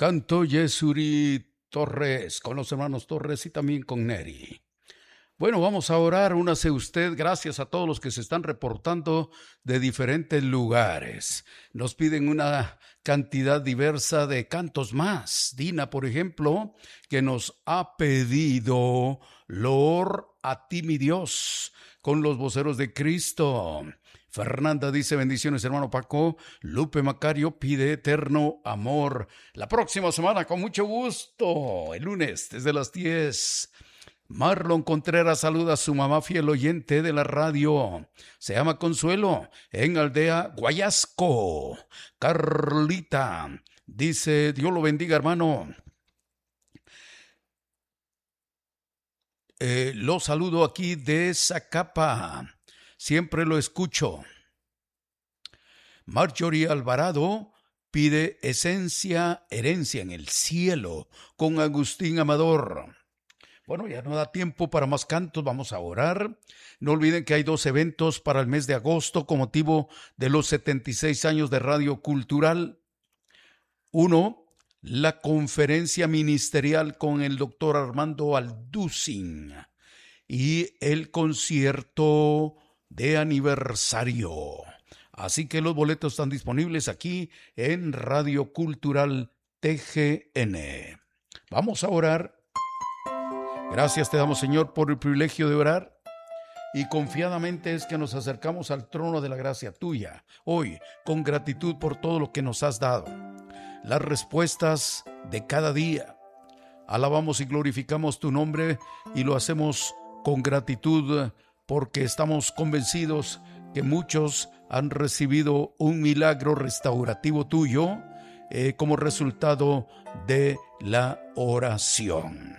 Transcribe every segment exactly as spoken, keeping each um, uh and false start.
Canto Yesuri Torres, con los hermanos Torres y también con Neri. Bueno, vamos a orar, únase usted, gracias a todos los que se están reportando de diferentes lugares. Nos piden una cantidad diversa de cantos más. Dina, por ejemplo, que nos ha pedido Lord a ti mi Dios, con los voceros de Cristo. Fernanda dice, bendiciones hermano Paco. Lupe Macario pide eterno amor. La próxima semana con mucho gusto, el lunes desde las diez. Marlon Contreras saluda a su mamá fiel oyente de la radio. Se llama Consuelo, en Aldea Guayasco. Carlita dice, Dios lo bendiga hermano. Eh, lo saludo aquí de Zacapa. Siempre lo escucho. Marjorie Alvarado pide esencia, herencia en el cielo con Agustín Amador. Bueno, ya no da tiempo para más cantos, vamos a orar. No olviden que hay dos eventos para el mes de agosto con motivo de los setenta y seis años de Radio Cultural. Uno, la conferencia ministerial con el doctor Armando Alducin y el concierto de aniversario. Así que los boletos están disponibles aquí en Radio Cultural T G N. Vamos a orar. Gracias te damos, Señor, por el privilegio de orar. Y confiadamente es que nos acercamos al trono de la gracia tuya, hoy, con gratitud por todo lo que nos has dado. Las respuestas de cada día. Alabamos y glorificamos tu nombre y lo hacemos con gratitud porque estamos convencidos que muchos han recibido un milagro restaurativo tuyo eh, como resultado de la oración.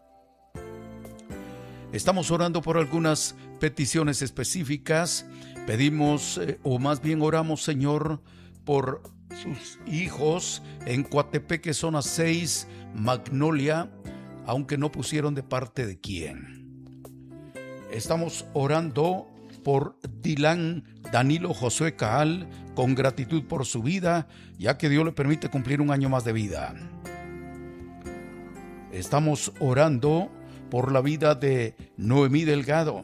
Estamos orando por algunas peticiones específicas. Pedimos, eh, o más bien oramos, Señor, por sus hijos en Coatepeque, zona seis, Magnolia, aunque no pusieron de parte de quién. Estamos orando por Dylan Danilo Josué Caal, con gratitud por su vida, ya que Dios le permite cumplir un año más de vida. Estamos orando por la vida de Noemí Delgado,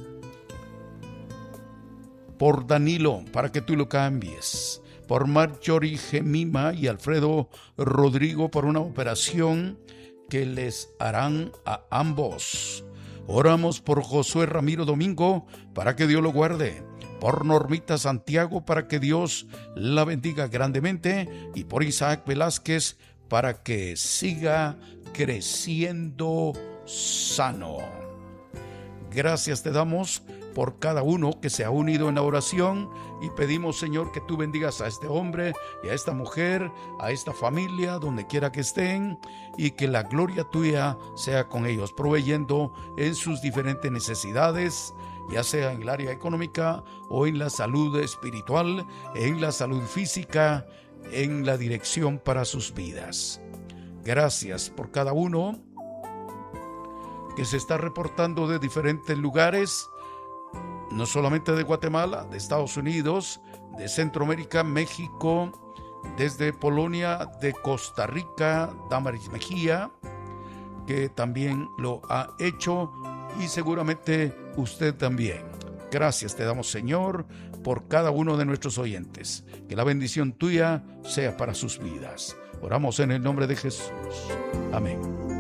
por Danilo, para que tú lo cambies, por Marjorie Gemima y Alfredo Rodrigo, por una operación que les harán a ambos. Oramos por Josué Ramiro Domingo, para que Dios lo guarde, por Normita Santiago, para que Dios la bendiga grandemente, y por Isaac Velázquez, para que siga creciendo sano. Gracias te damos por cada uno que se ha unido en la oración y pedimos, Señor, que tú bendigas a este hombre y a esta mujer, a esta familia, donde quiera que estén, y que la gloria tuya sea con ellos, proveyendo en sus diferentes necesidades, ya sea en el área económica o en la salud espiritual, en la salud física, en la dirección para sus vidas. Gracias por cada uno que se está reportando de diferentes lugares, no solamente de Guatemala, de Estados Unidos, de Centroamérica, México, desde Polonia, de Costa Rica, Damaris Mejía, que también lo ha hecho, y seguramente usted también. Gracias te damos, Señor, por cada uno de nuestros oyentes. Que la bendición tuya sea para sus vidas. Oramos en el nombre de Jesús. Amén.